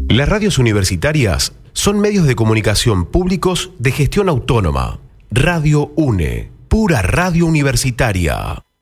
Las radios universitarias son medios de comunicación públicos de gestión autónoma. Radio UNE, pura radio universitaria.